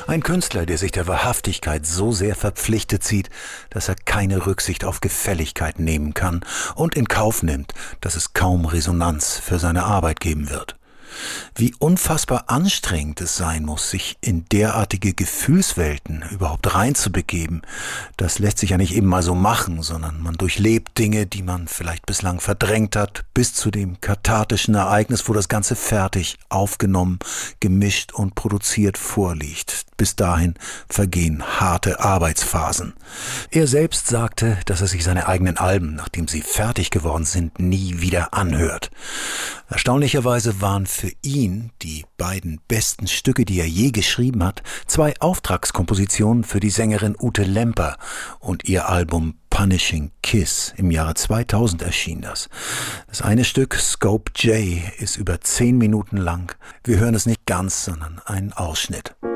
Ein Künstler, der sich der Wahrhaftigkeit so sehr verpflichtet sieht, dass er keine Rücksicht auf Gefälligkeit nehmen kann und in Kauf nimmt, dass es kaum Resonanz für seine Arbeit geben wird. Wie unfassbar anstrengend es sein muss, sich in derartige Gefühlswelten überhaupt reinzubegeben, das lässt sich ja nicht eben mal so machen, sondern man durchlebt Dinge, die man vielleicht bislang verdrängt hat, bis zu dem kathartischen Ereignis, wo das Ganze fertig, aufgenommen, gemischt und produziert vorliegt. Bis dahin vergehen harte Arbeitsphasen. Er selbst sagte, dass er sich seine eigenen Alben, nachdem sie fertig geworden sind, nie wieder anhört. Erstaunlicherweise waren für ihn die beiden besten Stücke, die er je geschrieben hat, 2 Auftragskompositionen für die Sängerin Ute Lemper und ihr Album Punishing Kiss. Im Jahre 2000 erschien das. Das eine Stück, Scope J, ist über 10 Minuten lang. Wir hören es nicht ganz, sondern einen Ausschnitt.